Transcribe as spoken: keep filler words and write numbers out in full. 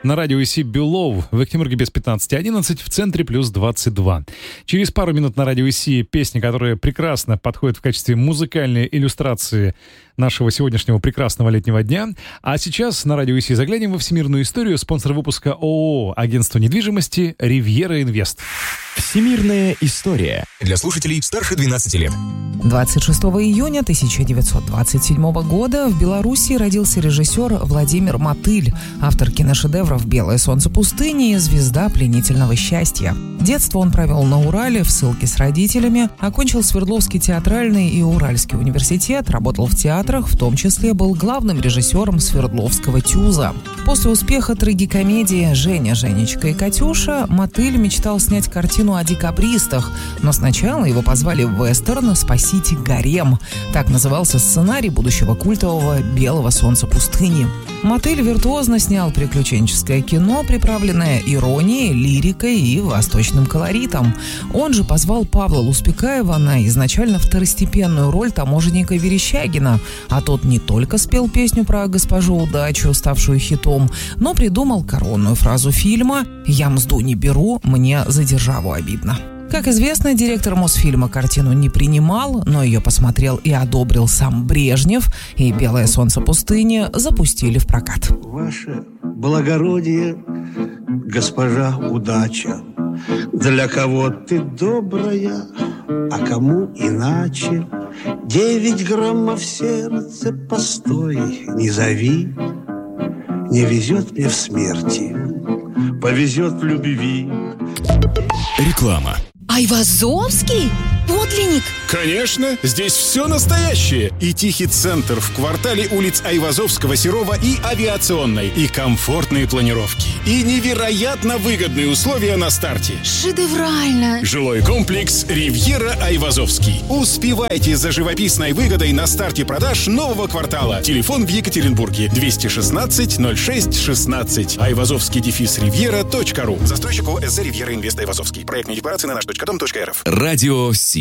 на радио ИСИ Below в Екатеринбурге без пятнадцати одиннадцать, в центре плюс двадцать два. Через пару минут на радио ИСИ песня, которая прекрасно подходит в качестве музыкальной иллюстрации нашего сегодняшнего прекрасного летнего дня. А сейчас на радио ИСИ заглянем во всемирную историю. Спонсор выпуска ООО «Агентство недвижимости» «Ривьера Инвест». Всемирная история для слушателей старше двенадцати лет. двадцать шестого июня тысяча девятьсот двадцать седьмого года в Беларуси родился режиссер Владимир Мотыль, автор киношедевров «Белое солнце пустыни» и «Звезда пленительного счастья». Детство он провел на Урале в ссылке с родителями, окончил Свердловский театральный и Уральский университет, работал в театрах, в том числе был главным режиссером Свердловского ТЮЗа. После успеха трагикомедии «Женя, Женечка и Катюша» Мотыль мечтал снять картину о декабристах, но сначала его позвали в вестерн «Спасите гарем». Так назывался сценарий будущего культового «Белого солнца пустыни». Мотыль виртуозно снял приключенческое кино, приправленное иронией, лирикой и восточным колоритом. Он же позвал Павла Луспекаева на изначально второстепенную роль таможенника Верещагина, а тот не только спел песню про госпожу Удачу, ставшую хитом, но придумал коронную фразу фильма «Я мзду не беру, мне за державу обидно». Как известно, директор Мосфильма картину не принимал, но ее посмотрел и одобрил сам Брежнев, и «Белое солнце пустыни» запустили в прокат. Ваше благородие, госпожа Удача, для кого ты добрая, а кому иначе. Девять граммов сердце, постой, не зови. Не везет мне в смерти, повезет в любви. Реклама. Айвазовский? Подлинник? Конечно, здесь все настоящее. И тихий центр в квартале улиц Айвазовского, Серова и Авиационной. И комфортные планировки. И невероятно выгодные условия на старте. Шедеврально. Жилой комплекс «Ривьера Айвазовский». Успевайте за живописной выгодой на старте продаж нового квартала. Телефон в Екатеринбурге двести шестнадцать ноль шесть шестнадцать. Айвазовский дефис ривьера точка ру. Застройщик ООО «СЗ Ривьера Инвест Айвазовский». Проектные декларации на наш точка дом точка рф. Радио